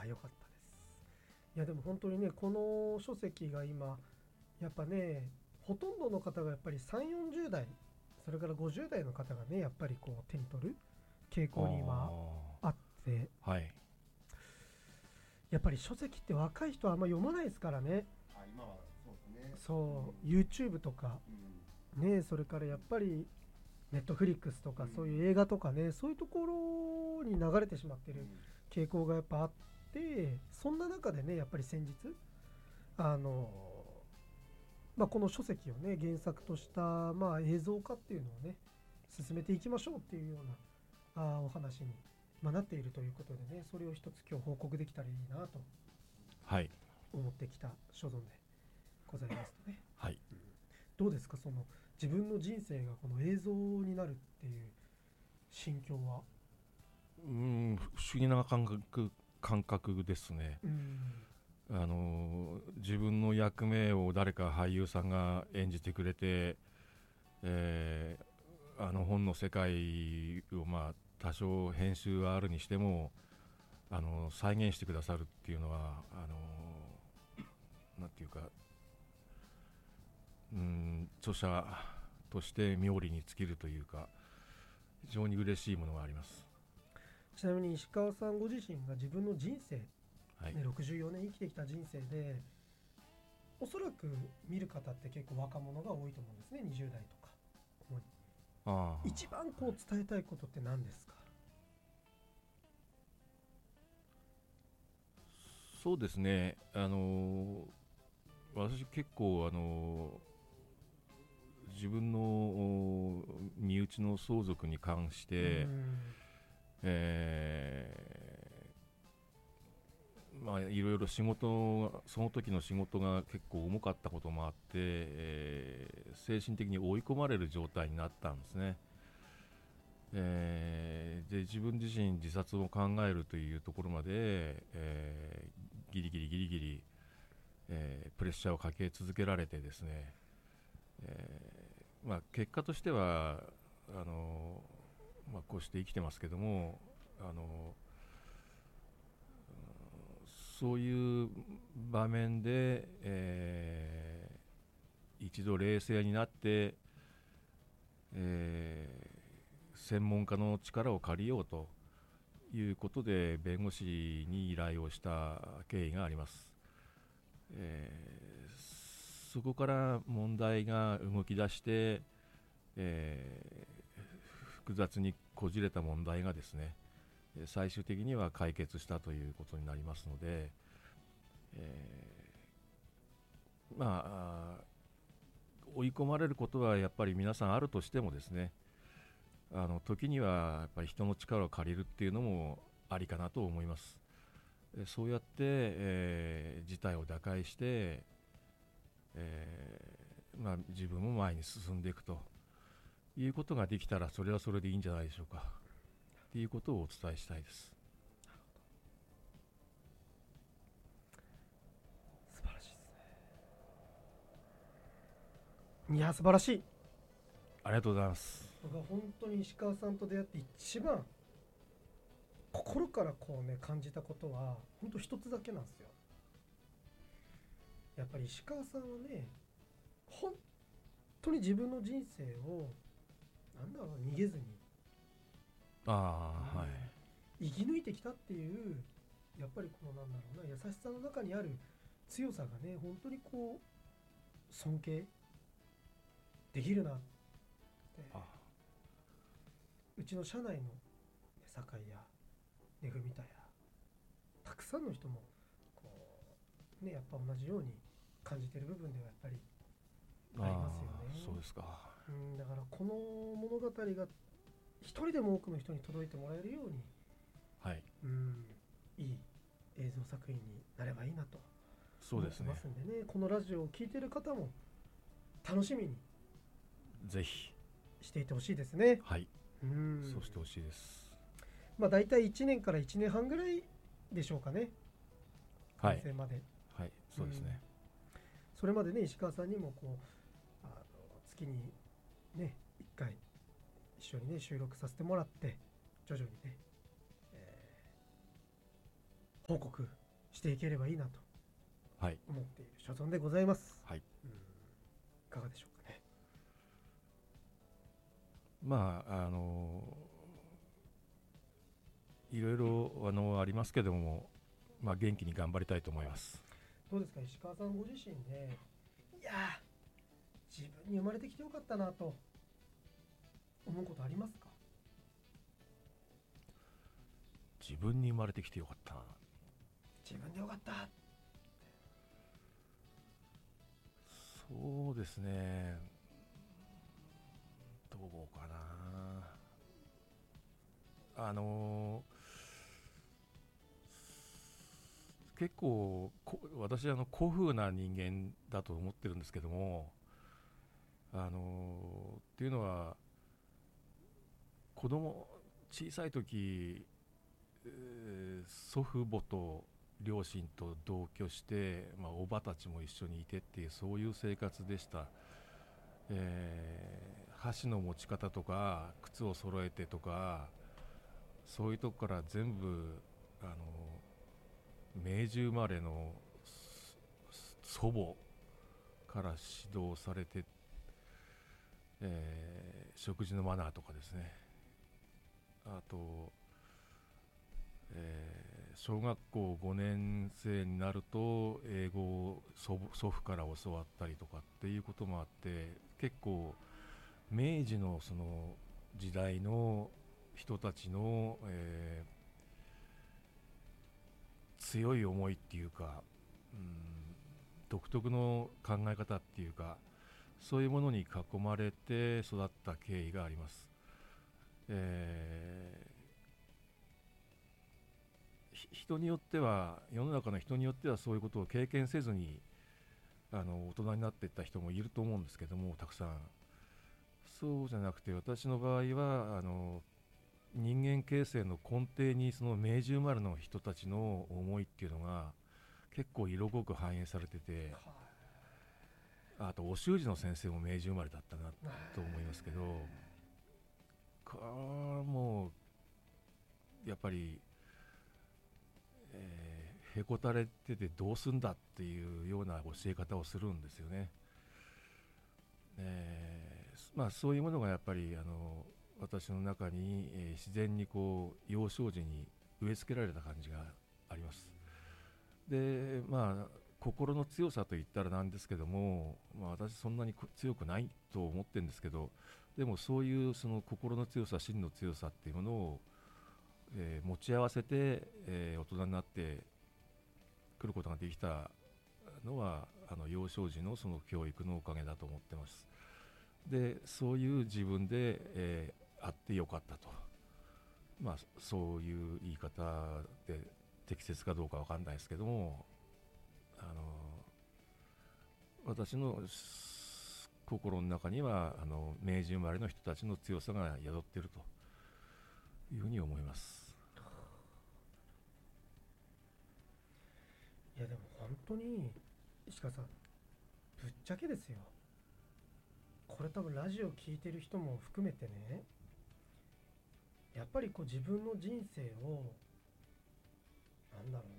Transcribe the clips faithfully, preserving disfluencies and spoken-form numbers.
よかったです。いやでも本当にね、この書籍が今やっぱね、ほとんどの方がやっぱりさんじゅう、よんじゅう代、それからごじゅう代の方がね、やっぱりこう手に取る傾あ向に今あって、 あ、はい。 やっぱり書籍って若い人はあんま読まないですからね。 あ、今はそうですね。 そう、 うん。 YouTube とかうん。 ね、それからやっぱり Netflix とうん。 かそういう映画とかね、そういうところに流れてしまってるうん。 傾向がやっぱあって、そんな中でね、やっぱり先日、あの、まあ、この書籍をね、原作とした、まあ、映像化っていうのをね、進めていきましょうっていうようなあお話に、まあ、なっているということでね、それを一つ今日報告できたらいいなとはい。 思ってきた所存でございますね。 はい。 どうですか、その自分の人生がこの映像になるっていう心境は。 うーん、不思議な感覚、感覚ですね。 うん。 あの自分の役目を誰か俳優さんが演じてくれて、えーあの本の世界をまあ多少編集はあるにしてもあの再現してくださるっていうのはあのなんていうか、うん、著者として冥利に尽きるというか非常に嬉しいものがあります。 ちなみに石川さんご自身が自分の人生、 はい。 ね、ろくじゅうよねん生きてきた人生で、おそらく見る方って結構若者が多いと思うんですね、にじゅう代とか主に。 ああ、はい。 一番こう伝えたいことって何ですか？ そうですね。あの私結構あの自分の身内の相続に関しうーて、 ん。 えーまあ、いろいろ仕事その時の仕事が結構重かったこともあって、えー精神的に追い込まれる状態になったんですね。えーで自分自身自殺を考えるというところまで、えーギリギリギリギリ、えープレッシャーをかけ続けられてですね、えーまあ、結果としてはあの、まあ、こうして生きてますけども、あのそういう場面で、えー一度冷静になって、えー専門家の力を借りようということで弁護士に依頼をした経緯があります。えーそこから問題が動き出して、えー複雑にこじれた問題がですね最終的には解決したということになりますので、えーまあ追い込まれることはやっぱり皆さんあるとしてもですね、あの時にはやっぱり人の力を借りるっていうのもありかなと思います。そうやって、えー事態を打開して、えーまあ、自分も前に進んでいくということができたらそれはそれでいいんじゃないでしょうかっていうことをお伝えしたいです。 素晴らしいですね。いや素晴らしい。 ありがとうございます。 僕は本当に石川さんと出会って一番心からこうね感じたことは本当一つだけなんですよ。やっぱり石川さんはね、本当に自分の人生をなんだろう、逃げずに、 ああ、はい。 うん生き抜いてきたっていう、やっぱりこのなんだろうな、優しさの中にある強さがね、本当にこう尊敬できるなって。 あうちの社内のね酒井やねぐみたやたくさんの人もこうねやっぱ同じように感じてる部分ではやっぱりありますよあー、そうね。 ですか。 うん、だからこの物語が一人でも多くの人に届いてもらえるように、 はい、 うん、いい映像作品になればいいなとそうですね。 思ってますんでね、このラジオを聴いてる方も楽しみにぜひ、 していてほしいですね。 はい、 うん。 そうしてほしいです。 まあ大体いちねんからいちねんはんぐらいでしょうかね、 はい、 完成まで。 はい、そうですね。 それまでね石川さんにもこうあの月にねいっかい一緒にね収録させてもらって徐々にね、え報告していければいいなとはい思っている所存でございます。 はい。 うん、いかがでしょうかね。 まああのいろいろあのありますけども、まあ、元気に頑張りたいと思います。 どうですか、石川さんご自身で、いやー自分に生まれてきてよかったなと思うことありますか？ 自分に生まれてきてよかったな。 自分でよかった。 そうですね、どうかな。あの結構こ私あの古風な人間だと思ってるんですけども、あのっていうのは子供小さい時、えー祖父母と両親と同居して、まあ、おばたちも一緒にいてっていうそういう生活でした。えー箸の持ち方とか靴を揃えてとかそういうとこから全部あの明治生まれの祖母から指導されて、えー食事のマナーとかですね、あと、えー小学校ごねん生になると英語を祖母祖父から教わったりとかっていうこともあって、結構明治のその時代の人たちの、えー強い思いっていうか、うん、独特の考え方っていうか、そういうものに囲まれて育った経緯があります。えーひ人によっては世の中の人によってはそういうことを経験せずにあの大人になっていった人もいると思うんですけども、たくさん。そうじゃなくて私の場合はあの人間形成の根底にその明治生まれの人たちの思いっていうのが結構色濃く反映されてて、あとお習字の先生も明治生まれだったなと思いますけど、これはもうやっぱり、えーへこたれててどうすんだっていうような教え方をするんですよね。えーまあ、そういうものがやっぱりあの私の中に、えー自然にこう幼少時に植え付けられた感じがあります。でまあ心の強さといったらなんですけども、まあ、私そんなにこ強くないと思ってるんですけど、でもそういうその心の強さ心の強さっていうものを、えー持ち合わせて、えー大人になってくることができたのはあの幼少時のその教育のおかげだと思ってます。でそういう自分で、えーあってよかったと、まあ、そういう言い方で適切かどうかわかんないですけども、あの私の心の中にはあの明治生まれの人たちの強さが宿っているというふうに思います。 いやでも本当に石川さん、ぶっちゃけですよ、これ多分ラジオ聞いてる人も含めてね、やっぱりこう自分の人生をなんだろ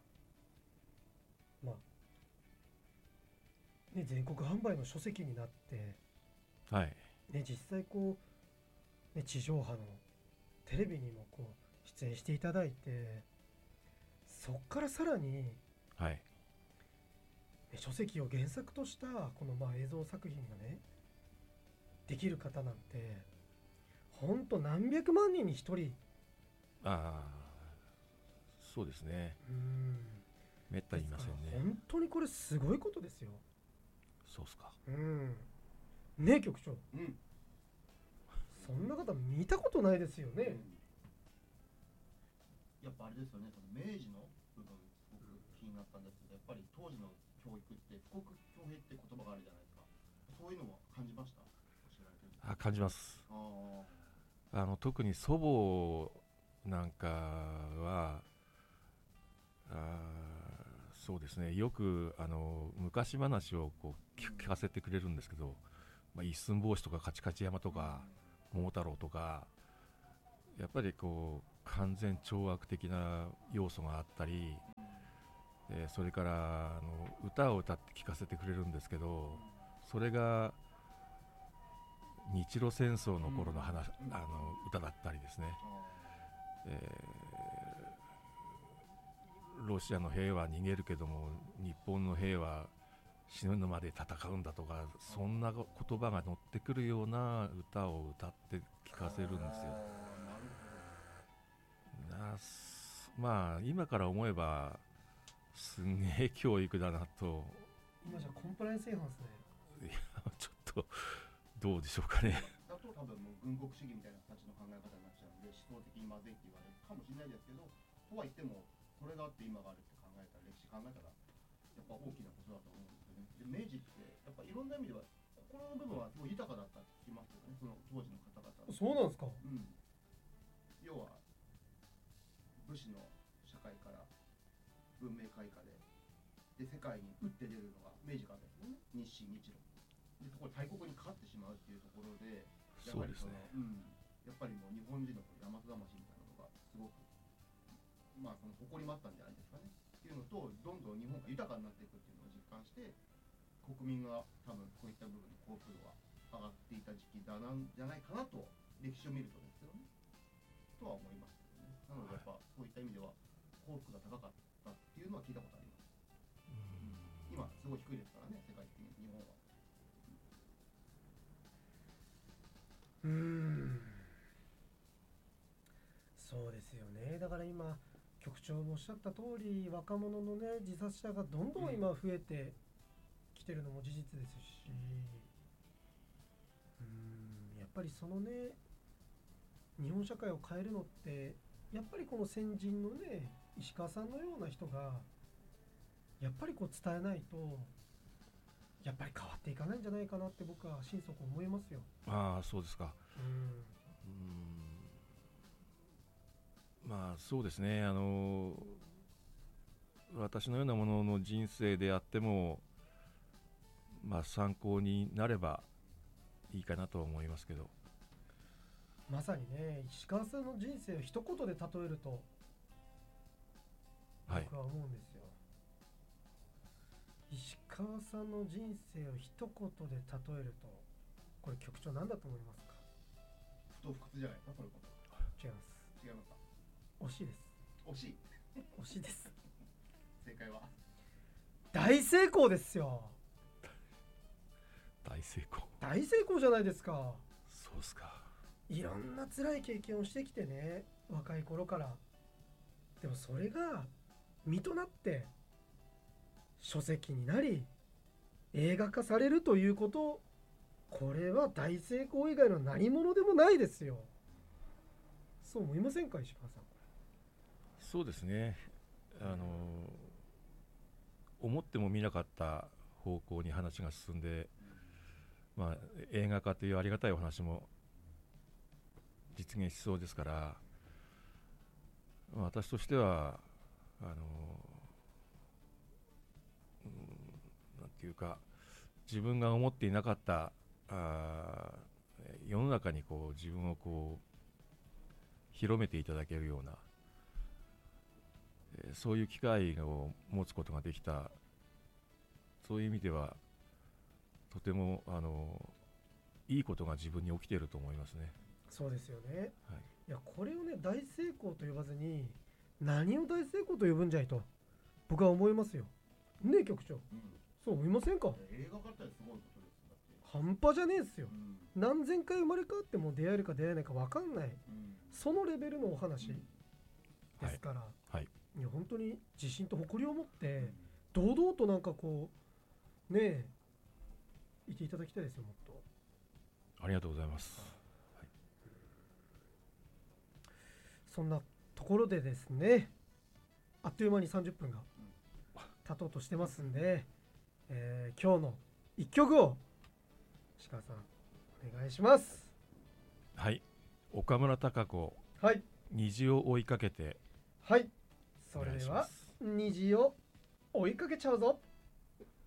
うな、まあね、全国販売の書籍になって、 はい、 ね、実際こう、ね、地上波のテレビにもこう出演していただいて、そっからさらに、ね、 はい、 書籍を原作としたこのまあ映像作品がねできる方なんてほんと何百万人に一人。 ああそうですね、 うーんめったにいませんね。 本当にこれすごいことですよ。 そうっすか。 うんねえ局長、 うん、 そんな方見たことないですよね。 やっぱあれですよね、その明治の部分すごく気になったんですけど、やっぱり当時の教育って富国強兵って言葉があるじゃないですか。そういうのも感じました？教えられてるんですか？ あ感じます。 ああの特に祖母なんかはあそうですね、よくあの昔話をこう聞聞かせてくれるんですけど、まあ、一寸法師とかカチカチ山とか桃太郎とか、やっぱりこ完全懲悪的な要素があったり、えーそれからあの歌を歌って聴かせてくれるんですけど、それが日露戦争の頃の話、 うん、 あの歌だったりですね、えーロシアの兵は逃げるけども日本の兵は死ぬまで戦うんだとか、そんな言葉が乗ってくるような歌を歌って聴かせるんですよ。なすまあ今から思えばすんげえ教育だなと。 今じゃコンプライアンス違反ですね。 いやちょっとどうでしょうかね。 だと多分もう軍国主義みたいな形の考え方になっちゃうんで思想的にまずいって言われるかもしれないですけど、とは言ってもそれがあって今があるって考えたら、歴史考えたらやっぱ大きなことだと思うんですよね。で明治ってやっぱいろんな意味では心の部分はすごい豊かだったって聞きますけどね、その当時の方々は。 そうなんですか。 うん、要は武士の社会から文明開化でで世界に打って出るのが明治からですよね。日清日露で、そこで大国に勝ってしまうっていうところで、やそうですね。 うん、やっぱりもう日本人の大和魂みたいなのがすごく、まあその誇りもあったんじゃないですかねっていうのと、どんどん日本が豊かになっていくっていうのを実感して、国民が多分こういった部分の幸福度が上がっていた時期だなんじゃないかなと、歴史を見るとですけどね、とは思いますけどね。なのでやっぱそういった意味では幸福が高かったっていうのは聞いたことあります。今すごい低いですからね、世界的に日本は。 うーん、そうですよね。だから今局長もおっしゃった通り、若者のね自殺者がどんどん今増えてきてるのも事実ですし、うーん、やっぱりそのね日本社会を変えるのってやっぱりこの先人のね石川さんのような人がやっぱりこう伝えないとやっぱり変わっていかないんじゃないかなって僕は心底思いますよ。 ああそうですか。 うんうーんまあそうですね、あの私のようなものの人生であっても、まあ、参考になればいいかなと思いますけど。 まさにね石川さんの人生を一言で例えるとはい、 僕は思うんですよ。石川さんの人生を一言で例えるとこれ局長何だと思いますか？ 不当不屈じゃないですか、それこ違います。 そ。違いますか。 惜しいです。 惜しい。 惜しいです。 正解は大成功ですよ。 大成功。 大成功じゃないですか。 そうですか。 いろんな辛い経験をしてきてね若い頃から。でもそれが実となって書籍になり映画化されるということ、これは大成功以外の何者でもないですよ。そう思いませんか石川さん。 そうですね、あの思ってもみなかった方向に話が進んで、まあ、映画化というありがたいお話も実現しそうですから、私としてはあの、うん、なんていうか自分が思っていなかったあ世の中にこう自分をこう広めていただけるような、えーそういう機会を持つことができた、そういう意味ではとてもあのいいことが自分に起きていると思いますね。 そうですよね。 はい、 いやこれをね大成功と呼ばずに何を大成功と呼ぶんじゃいと僕は思いますよ。ねえ局長、 うん、 そう思いませんか？ 映画化ってすごいことですだって。 半端じゃねえっすよ。 うん何千回生まれ変わっても出会えるか出会えないか分かんない、 うんそのレベルのお話ですから、 はい、 いや本当に自信と誇りを持って堂々となんかこうねえ言っていただきたいですよ。もっとありがとうございます。 そんなところでですね、あっという間にさんじゅっぷんが経とうとしてますんで、えー今日のいっきょくを石川さんお願いします。 はい、岡村孝子、 はい虹を追いかけて。 はい、そお願いれではします。 虹を追いかけちゃうぞ。